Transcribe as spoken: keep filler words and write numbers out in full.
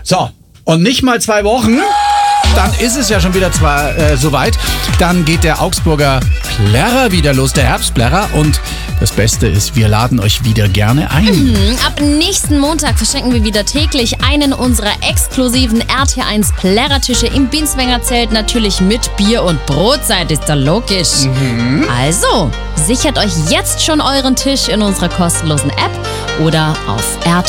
So, und nicht mal zwei Wochen, dann ist es ja schon wieder zwar äh, soweit. Dann geht der Augsburger Plärrer wieder los, der Herbstplärrer. Und das Beste ist, wir laden euch wieder gerne ein. Mhm, ab nächsten Montag verschenken wir wieder täglich einen unserer exklusiven R T eins Plärrertische im Binswanger Zelt, natürlich mit Bier und Brotzeit, ist doch logisch. Mhm. Also, sichert euch jetzt schon euren Tisch in unserer kostenlosen App oder auf r